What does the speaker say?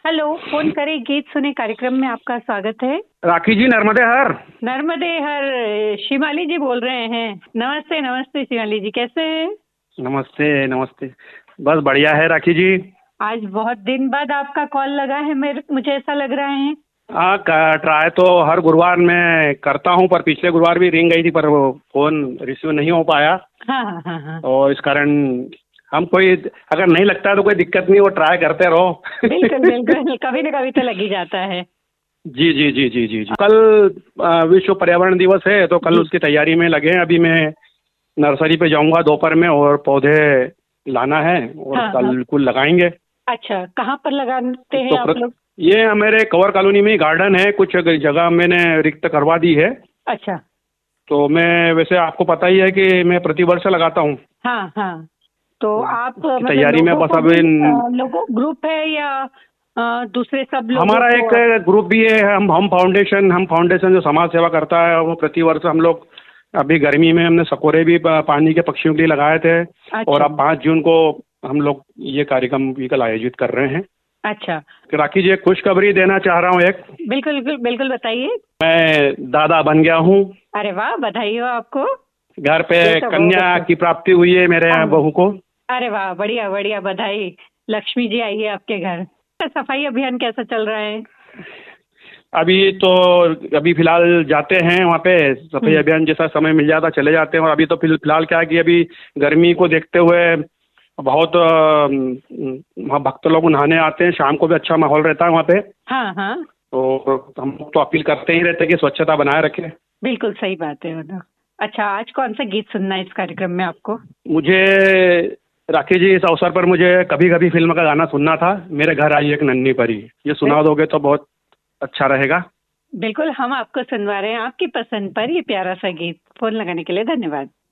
Hello, phone करे गीत सुने कार्यक्रम में आपका स्वागत है। राखी जी, नर्मदे हर। नर्मदे हर शिमाली जी बोल रहे हैं। नमस्ते नमस्ते शिमाली जी, कैसे हैं? नमस्ते नमस्ते। बस बढ़िया है राखी जी। आज बहुत दिन बाद आपका कॉल लगा है, मुझे ऐसा लग रहा है। हाँ, ट्राई तो हर गुरुवार मैं करता हूँ, पर पिछले गुरुवार भी रिंग गई थी, पर वो फोन रिसीव नहीं हो पाया। हाँ हाँ हाँ हाँ। और इस कारण हम कोई अगर नहीं लगता है तो कोई दिक्कत नहीं, वो ट्राई करते रहो। बिल्कुल बिल्कुल, कभी न कभी तो लग ही जाता है। जी जी जी जी जी जी। कल विश्व पर्यावरण दिवस है, तो कल उसकी तैयारी में लगे हैं। अभी मैं नर्सरी पे जाऊंगा दोपहर में, और पौधे लाना है, और हाँ कल हाँ। बिल्कुल लगाएंगे। अच्छा, कहाँ पर लगाते हैं तो आप लोग? ये मेरे कवर कॉलोनी में गार्डन है, कुछ जगह मैंने रिक्त करवा दी है। अच्छा। तो मैं, वैसे आपको पता ही है कि मैं प्रतिवर्ष लगाता हूँ। हाँ हाँ। तो आप मतलब तैयारी में लोगों बस को अभी लोगों ग्रुप है या दूसरे सब लोगों हमारा को? एक ग्रुप भी है। हम फाउंडेशन जो समाज सेवा करता है, वो प्रतिवर्ष हम लोग, अभी गर्मी में हमने सकोरे भी पानी के पक्षियों के लिए लगाए थे। अच्छा। और अब 5 जून को हम लोग ये कार्यक्रम भी कल आयोजित कर रहे हैं। अच्छा। राखी जी, एक खुशखबरी देना चाह रहा हूँ एक। बिल्कुल बिल्कुल बिल्कुल, बताइए। मैं दादा बन गया हूँ। अरे वाह, बधाई हो आपको। घर पे ये तो बहुत कन्या अच्छा। की प्राप्ति हुई है मेरे हाँ। बहू को। अरे वाह, बढ़िया बढ़िया, बधाई। लक्ष्मी जी आई है आपके घर। सफाई अभियान कैसा चल रहा है? अभी फिलहाल जाते हैं वहाँ पे, सफाई अभियान जैसा समय मिल जाता चले जाते हैं। और अभी तो फिलहाल क्या है कि अभी गर्मी को देखते हुए बहुत वहाँ भक्त लोग नहाने आते हैं। शाम को भी अच्छा माहौल रहता है वहाँ पे। हाँ हाँ। तो हम तो अपील करते ही रहते हैं कि स्वच्छता बनाए रखें। बिल्कुल सही बात है वो तो। अच्छा, आज कौन सा गीत सुनना है इस कार्यक्रम में आपको? मुझे राखी जी, इस अवसर पर मुझे कभी कभी फिल्म का गाना सुनना था, मेरे घर आई एक नन्ही परी। ये सुना दोगे तो बहुत अच्छा रहेगा। बिल्कुल, हम आपको सुनवा रहे हैं आपकी पसंद पर ये प्यारा सा गीत। फोन लगाने के लिए धन्यवाद।